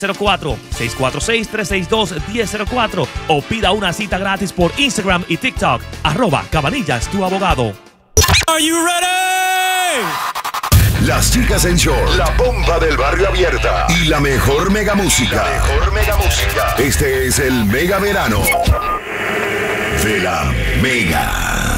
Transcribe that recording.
646-362-1004 o pida una cita gratis por Instagram y TikTok, @Cabanillas, tu abogado. Are you ready? Las chicas en short, la bomba del barrio abierta y la mejor mega música. Este es el Mega Verano de la Mega.